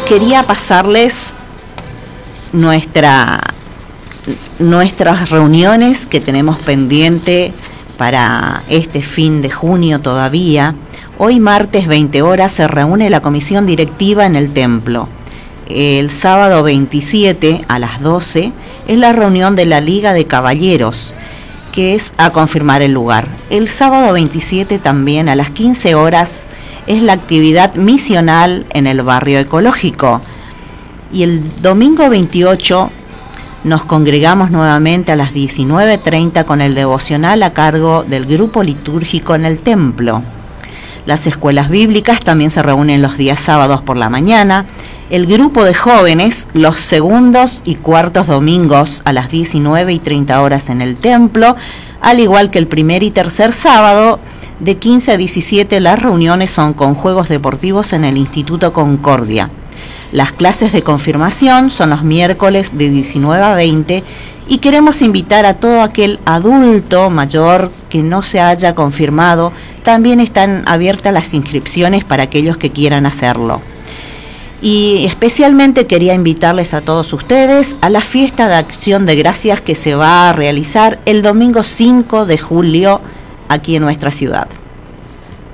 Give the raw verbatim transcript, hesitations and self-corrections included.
quería pasarles nuestra, nuestras reuniones que tenemos pendiente para este fin de junio todavía. Hoy martes veinte horas se reúne la comisión directiva en el templo. El sábado veintisiete a las doce es la reunión de la Liga de Caballeros, que es a confirmar el lugar. El sábado veintisiete también a las quince horas es la actividad misional en el barrio ecológico. Y el domingo veintiocho nos congregamos nuevamente a las diecinueve treinta con el devocional a cargo del grupo litúrgico en el templo. Las escuelas bíblicas también se reúnen los días sábados por la mañana. El grupo de jóvenes los segundos y cuartos domingos a las diecinueve y treinta horas en el templo, al igual que el primer y tercer sábado de quince a diecisiete las reuniones son con juegos deportivos en el Instituto Concordia. Las clases de confirmación son los miércoles de diecinueve a veinte y queremos invitar a todo aquel adulto mayor que no se haya confirmado. También están abiertas las inscripciones para aquellos que quieran hacerlo. Y especialmente quería invitarles a todos ustedes a la fiesta de Acción de Gracias que se va a realizar el domingo cinco de julio aquí en nuestra ciudad.